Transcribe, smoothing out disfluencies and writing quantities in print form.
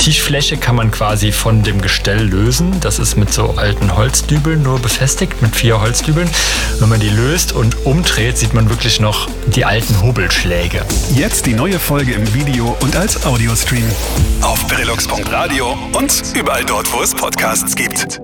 Tischfläche kann man quasi von dem Gestell lösen. Das ist mit so alten Holzdübeln nur befestigt, mit 4 Holzdübeln. Wenn man die löst und umdreht, sieht man wirklich noch die alten Hobelschläge. Jetzt die neue Folge im Video und als Audiostream. Auf Perilux.radio und überall dort, wo es Podcasts gibt.